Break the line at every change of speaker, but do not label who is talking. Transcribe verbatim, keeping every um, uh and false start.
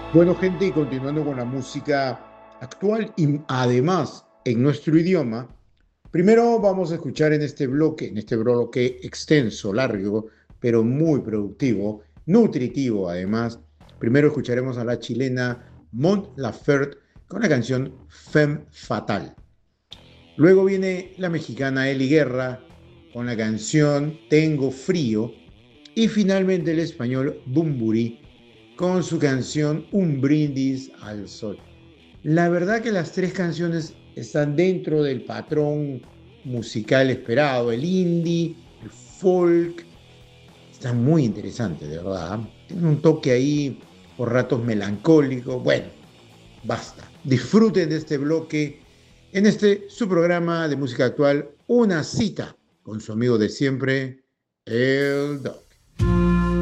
Bueno, gente, y continuando con la música actual y además en nuestro idioma, primero vamos a escuchar en este bloque, en este bloque extenso, largo, pero muy productivo, nutritivo además. Primero escucharemos a la chilena Mon Laferte con la canción Femme Fatale. Luego viene la mexicana Eli Guerra con la canción Tengo Frío. Y finalmente el español Bumburi con su canción Un brindis al sol. La verdad que las tres canciones están dentro del patrón musical esperado, el indie, el folk, están muy interesantes, de verdad. Tienen un toque ahí por ratos melancólico. Bueno, basta. Disfruten de este bloque en este su programa de música actual, Una cita con su amigo de siempre, el Doc.